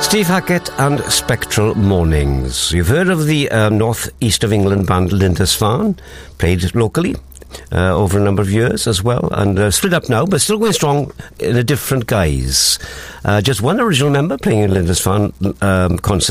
Steve Hackett and Spectral Mornings. You've heard of the north east of England band Lindisfarne, played locally over a number of years as well, and split up now, but still going strong in a different guise. Just one original member playing in Lindisfarne concert.